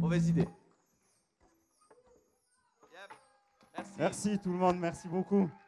Mauvaise idée. Merci tout le monde, merci beaucoup.